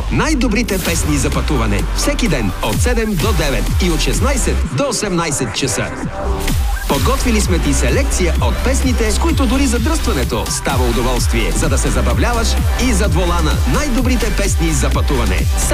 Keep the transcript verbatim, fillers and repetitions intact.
Най-добрите песни за пътуване. Всеки ден от седем до девет и от шестнайсет до осемнайсет часа. Подготвили сме ти селекция от песните, с които дори задръстването става удоволствие, за да се забавляваш и зад волана. Най-добрите песни за пътуване.